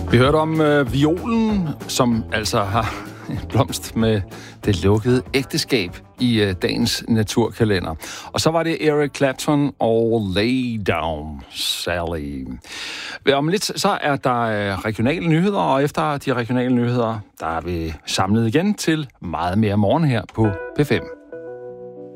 Vi hørte om violen, som altså har en blomst med det lukkede ægteskab i dagens naturkalender. Og så var det Eric Clapton og Lay Down Sally. Om lidt så er der regionale nyheder, og efter de regionale nyheder, der er vi samlet igen til meget mere morgen her på P5.